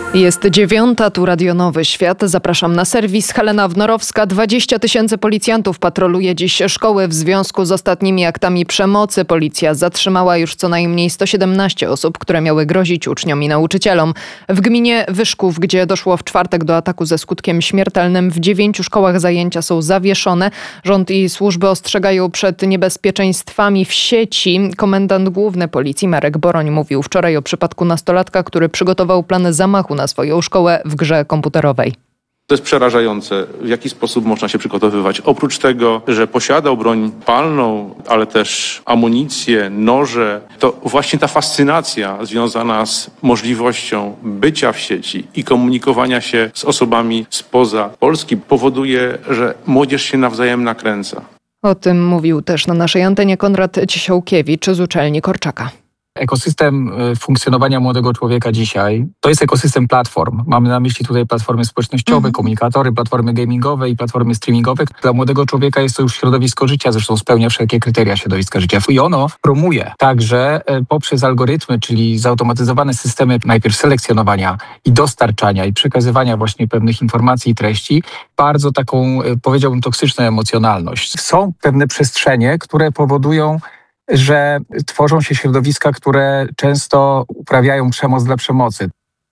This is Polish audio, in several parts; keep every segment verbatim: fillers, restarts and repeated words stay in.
Jest dziewiąta, tu Radio Nowy Świat. Zapraszam na serwis. Helena Wnorowska. dwadzieścia tysięcy policjantów patroluje dziś szkoły w związku z ostatnimi aktami przemocy. Policja zatrzymała już co najmniej sto siedemnaście osób, które miały grozić uczniom i nauczycielom. W gminie Wyszków, gdzie doszło w czwartek do ataku ze skutkiem śmiertelnym, w dziewięciu szkołach zajęcia są zawieszone. Rząd i służby ostrzegają przed niebezpieczeństwami w sieci. Komendant główny policji Marek Boroń mówił wczoraj o przypadku nastolatka, który przygotował plan zamachu na swoją szkołę w grze komputerowej. To jest przerażające, w jaki sposób można się przygotowywać. Oprócz tego, że posiadał broń palną, ale też amunicję, noże, to właśnie ta fascynacja związana z możliwością bycia w sieci i komunikowania się z osobami spoza Polski powoduje, że młodzież się nawzajem nakręca. O tym mówił też na naszej antenie Konrad Ciesiołkiewicz z uczelni Korczaka. Ekosystem funkcjonowania młodego człowieka dzisiaj to jest ekosystem platform. Mamy na myśli tutaj platformy społecznościowe, mhm. komunikatory, platformy gamingowe i platformy streamingowe. Dla młodego człowieka jest to już środowisko życia, zresztą spełnia wszelkie kryteria środowiska życia. I ono promuje także poprzez algorytmy, czyli zautomatyzowane systemy najpierw selekcjonowania i dostarczania i przekazywania właśnie pewnych informacji i treści, bardzo taką, powiedziałbym, toksyczną emocjonalność. Są pewne przestrzenie, które powodują, że tworzą się środowiska, które często uprawiają przemoc dla przemocy.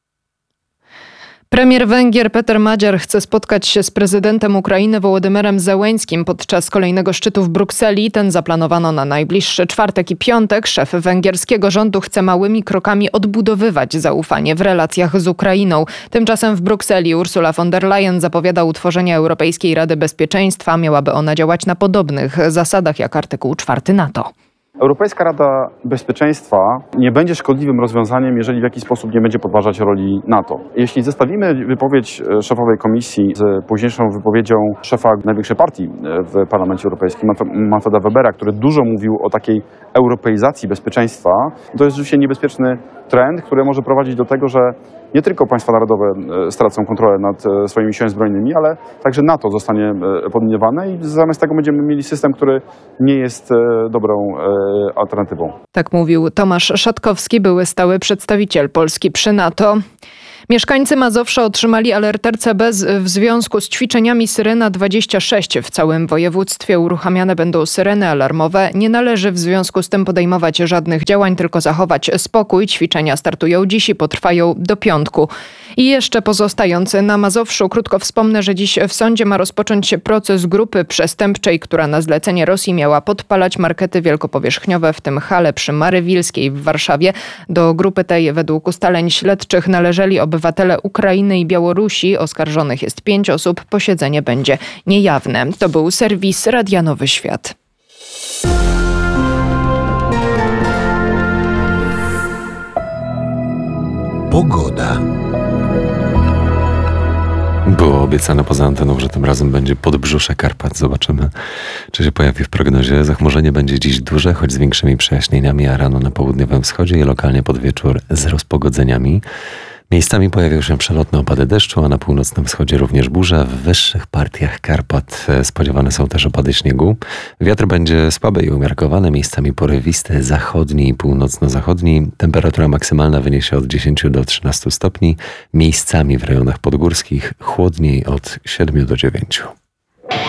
Premier Węgier Peter Magyar chce spotkać się z prezydentem Ukrainy Wołodymyrem Zełeńskim podczas kolejnego szczytu w Brukseli. Ten zaplanowano na najbliższy czwartek i piątek. Szef węgierskiego rządu chce małymi krokami odbudowywać zaufanie w relacjach z Ukrainą. Tymczasem w Brukseli Ursula von der Leyen zapowiada utworzenie Europejskiej Rady Bezpieczeństwa. Miałaby ona działać na podobnych zasadach jak artykuł czwarty NATO. Europejska Rada Bezpieczeństwa nie będzie szkodliwym rozwiązaniem, jeżeli w jakiś sposób nie będzie podważać roli NATO. Jeśli zestawimy wypowiedź szefowej komisji z późniejszą wypowiedzią szefa największej partii w Parlamencie Europejskim, Manfreda Webera, który dużo mówił o takiej europeizacji bezpieczeństwa, to jest rzeczywiście niebezpieczny trend, który może prowadzić do tego, że nie tylko państwa narodowe stracą kontrolę nad swoimi siłami zbrojnymi, ale także NATO zostanie podminowane i zamiast tego będziemy mieli system, który nie jest dobrą alternatywą. Tak mówił Tomasz Szatkowski, były stały przedstawiciel Polski przy NATO. Mieszkańcy Mazowsza otrzymali alert R C B w związku z ćwiczeniami Syrena dwadzieścia sześć. W całym województwie uruchamiane będą syreny alarmowe. Nie należy w związku z tym podejmować żadnych działań, tylko zachować spokój. Ćwiczenia startują dziś i potrwają do piątku. I jeszcze pozostając na Mazowszu, krótko wspomnę, że dziś w sądzie ma rozpocząć się proces grupy przestępczej, która na zlecenie Rosji miała podpalać markety wielkopowierzchniowe, w tym hale przy Marywilskiej w Warszawie. Do grupy tej według ustaleń śledczych należeli obywatele Ukrainy i Białorusi. Oskarżonych jest pięć osób. Posiedzenie będzie niejawne. To był serwis Radia Nowy Świat. Pogoda. Było obiecane poza anteną, że tym razem będzie podbrzusze Karpat. Zobaczymy, czy się pojawi w prognozie. Zachmurzenie będzie dziś duże, choć z większymi przejaśnieniami, a rano na południowym wschodzie i lokalnie pod wieczór z rozpogodzeniami. Miejscami pojawią się przelotne opady deszczu, a na północnym wschodzie również burze. W wyższych partiach Karpat spodziewane są też opady śniegu. Wiatr będzie słaby i umiarkowany, miejscami porywisty, zachodni i północno-zachodni. Temperatura maksymalna wyniesie od dziesięciu do trzynastu stopni. Miejscami w rejonach podgórskich chłodniej od siedmiu do dziewięciu.